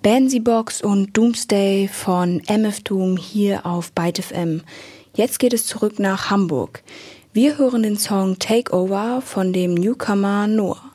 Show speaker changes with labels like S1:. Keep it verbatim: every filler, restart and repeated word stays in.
S1: Bandsy Box und Doomsday von M F Doom hier auf Byte F M. Jetzt geht es zurück nach Hamburg. Wir hören den Song Take Over von dem Newcomer Noah.